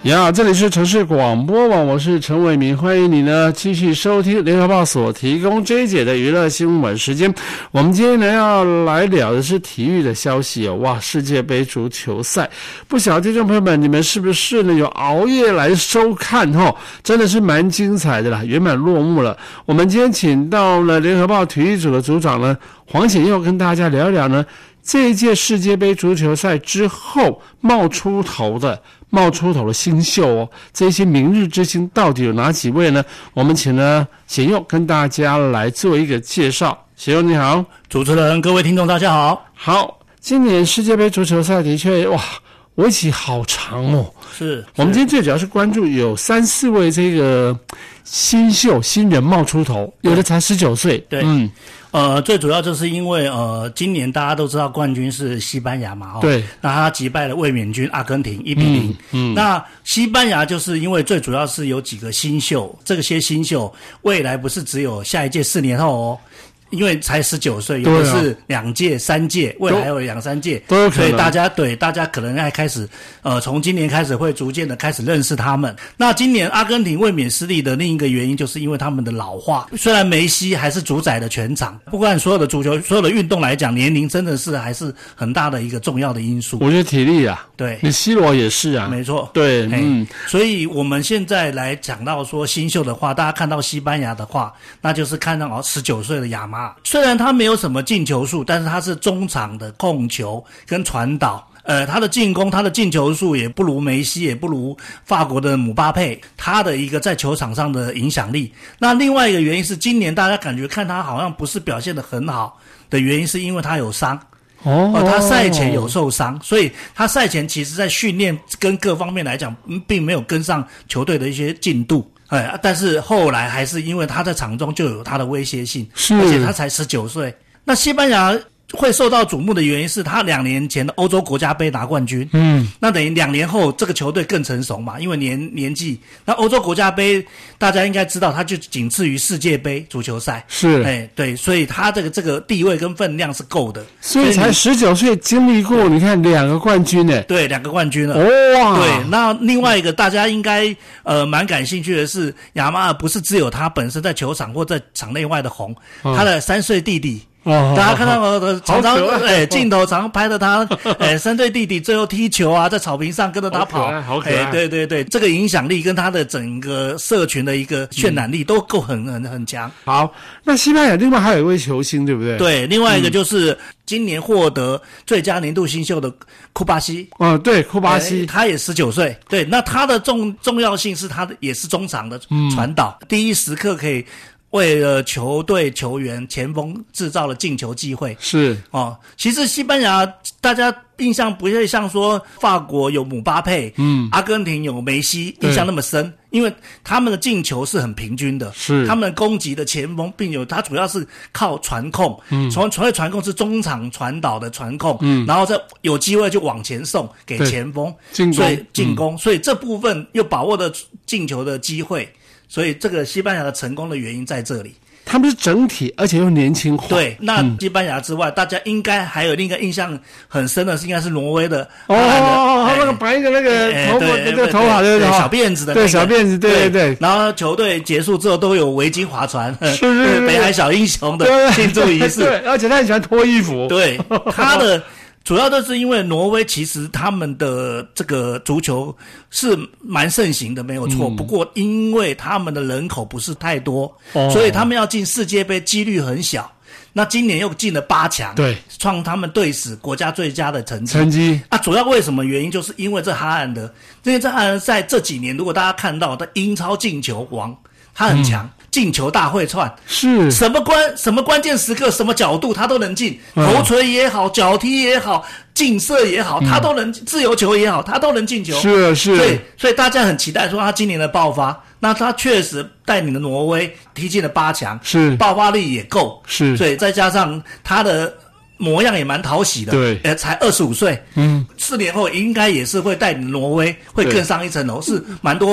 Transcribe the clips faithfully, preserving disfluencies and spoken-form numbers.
呀，这里是城市广播网，我是陈伟民，欢迎你呢继续收听联合报所提供这一节的娱乐新闻时间。我们今天呢要来聊的是体育的消息哦，哇，世界杯足球赛，不晓得听众朋友们你们是不是呢有熬夜来收看哦，真的是蛮精彩的啦，圆满落幕了。我们今天请到了联合报体育组的组长呢黄显佑跟大家聊一聊呢这一届世界杯足球赛之后冒出头的冒出头的新秀哦，这些明日之星到底有哪几位呢？我们请了显佑跟大家来做一个介绍。显佑你好。 主持人各位听众大家好。 好，今年世界杯足球赛的确哇为期好长哦。 是， 我们今天最主要是关注有三四位这个新秀新人冒出头，有的才十九岁。 对，嗯，呃，最主要就是因为呃，今年大家都知道冠军是西班牙嘛，哦， 对， 那他击败了卫冕军阿根廷一比零。嗯，那西班牙就是因为最主要是有几个新秀，这些新秀未来不是只有下一届四年后哦。因为才十九岁，有的是两届、三届，未来还有两三届， 都有可能。 所以大家对大家可能还开始，呃，从今年开始会逐渐的开始认识他们。那今年阿根廷卫冕失利的另一个原因，就是因为他们的老化。虽然梅西还是主宰了全场，不管所有的足球、所有的运动来讲，年龄真的是还是很大的一个重要的因素。 我觉得体力啊， 对， 你 C 罗也是啊， 没错， 对，嗯。 所以我们现在来讲到说新秀的话，大家看到西班牙的话，那就是看到哦十九岁的亚马，虽然他没有什么进球数，但是他是中场的控球跟传导，呃，他的进攻，他的进球数也不如梅西，也不如法国的姆巴佩，他的一个在球场上的影响力。那另外一个原因是，今年大家感觉看他好像不是表现得很好的原因，是因为他有伤。哦，呃，他赛前有受伤，所以他赛前其实在训练跟各方面来讲，嗯，并没有跟上球队的一些进度。哎，但是后来还是因为他在场中就有他的威胁性，而且他才十九岁。那西班牙会受到瞩目的原因是他两年前的欧洲国家杯拿冠军，嗯，那等于两年后这个球队更成熟嘛，因为年年纪。那欧洲国家杯大家应该知道，它就仅次于世界杯足球赛， 是， 哎，对，所以他这个这个地位跟分量是够的。 所以才十九岁经历过，你看两个冠军呢， 对，两个冠军了， 哇， 对。那另外一个大家应该呃蛮感兴趣的是，亚马尔不是只有他本身在球场或在场内外的红，他的三岁弟弟。哦，大家看到我的常常哎镜头常常拍的他哎三岁弟弟最后踢球啊，在草坪上跟着他跑， 好可爱， 哎对对对，这个影响力跟他的整个社群的一个渲染力都够很很很强。 好，那西班牙另外还有一位球星，对不对？ 对，另外一个就是今年获得最佳年度新秀的库巴西。 哦，对，库巴西， 哎，他也十九岁。对，那他的重重要性是他的也是中场的传导，嗯，第一时刻可以为了球队球员前锋制造了进球机会。 是哦，其实西班牙大家印象不会像说法国有姆巴佩，嗯，阿根廷有梅西印象那么深，因为他们的进球是很平均的， 是他们攻击的前锋并有他主要是靠传控，嗯，传传传控是中场传导的传控，嗯，然后再有机会就往前送给前锋进攻， 所以进攻，嗯，所以这部分又把握了进球的机会。所以这个西班牙的成功的原因在这里， 他们是整体而且又年轻化。 对，那西班牙之外，嗯，大家应该还有另一个印象很深的是，应该是挪威的哦哦哦，那个白的那个头发，那个头发对对小辫子的， 对小辫子，对对对。 然后球队结束之后都有围巾划船， 是是北海小英雄的庆祝仪式， 对，而且他很喜欢脱衣服。 对，他的。主要就是因为挪威其实他们的这个足球是蛮盛行的，没有错，嗯，不过因为他们的人口不是太多，哦，所以他们要进世界杯几率很小。那今年又进了八强， 对， 创他们队史国家最佳的成绩。 成绩啊，主要为什么原因就是因为这哈兰德，因为这哈兰德在这几年，如果大家看到的英超进球王，他很强。嗯，进球大会串， 是什么关什么关键时刻什么角度他都能进，头锤也好，脚踢也好，劲射也好，他都能，嗯，自由球也好，他都能进球。 是是， 所以所以大家很期待说他今年的爆发。那他确实带领了挪威踢进了八强， 是爆发力也够， 是， 所以再加上他的模样也蛮讨喜的， 对， 呃，才二十五岁，嗯，四年后应该也是会带领挪威会更上一层楼，是蛮多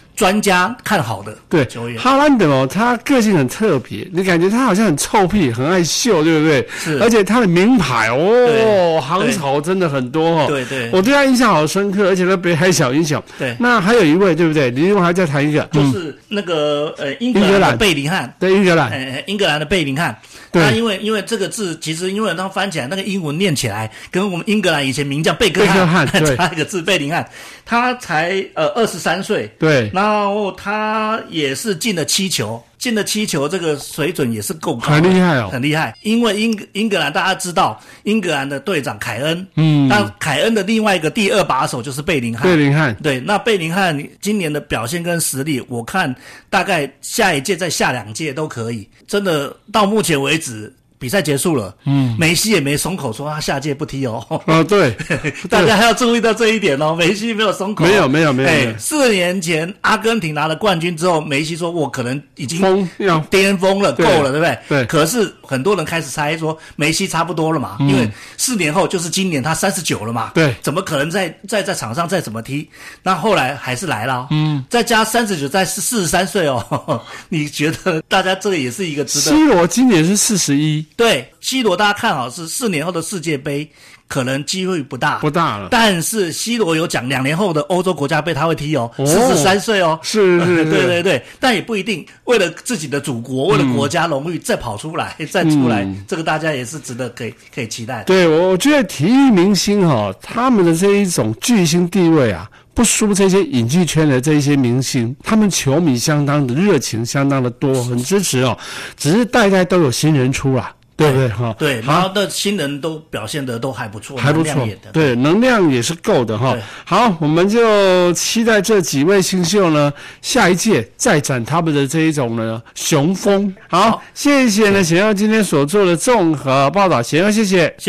专家看好的对球员。 哈兰德哦，他个性很特别，你感觉他好像很臭屁，很爱秀，对不对？ 是， 而且他的名牌哦，行头真的很多哦。 对对， 我对他印象好深刻，而且他北海小英雄。 对， 那还有一位，对不对？你另外还再谈一个， 就是那个、嗯、呃英格兰的贝林汉。 对，英格兰。 呃，英格兰的贝林汉。 对， 那因为因为这个字，其实英文它翻起来那个英文念起来，跟我们英格兰以前名叫贝克汉差一个字，贝林汉。他才呃二十三岁， 对， 然后他也是进了七球，进了七球，这个水准也是够高， 很厉害哦， 很厉害。因为英英格兰大家知道，英格兰的队长凯恩， 嗯， 那凯恩的另外一个第二把手就是贝林汉， 贝林汉， 对，那贝林汉今年的表现跟实力，我看大概下一届再下两届都可以，真的到目前为止。比赛结束了，嗯，梅西也没松口说他下届不踢哦。 哦，对， 大家还要注意到这一点哦。梅西没有松口， 没有，没有，没有。 哎，四年前阿根廷拿了冠军之后，梅西说：“我可能已经巅峰了，够了，对不对？” 对。 可是很多人开始猜说，梅西差不多了嘛，嗯、因为四年后就是今年他三十九了嘛， 对， 怎么可能在在在场上再怎么踢？那后来还是来了、哦，嗯，再加三十九，再四十三岁哦。呵呵你觉得大家这个也是一个值得？ C 罗今年是四十一。 对 ，C 罗大家看好是四年后的世界杯，可能机会不大， 不大了。 但是 C 罗有讲，两年后的欧洲国家杯他会踢哦，四十三岁哦， 是是是， 对对对，但也不一定。为了自己的祖国，为了国家荣誉，再跑出来，再出来， 嗯、 这个大家也是值得可以可以期待的。 对，我觉得体育明星哦，他们的这一种巨星地位啊。不输这些影剧圈的这一些明星，他们球迷相当的热情，相当的多，很支持哦。只是代代都有新人出啦，对不对哈？ 对，然后的新人都表现得都还不错， 还不错，对，能量也是够的哈。好，我们就期待这几位新秀呢，下一届再展他们的这一种呢雄风。好，好谢谢呢，贤佑今天所做的综合报道，贤佑谢谢。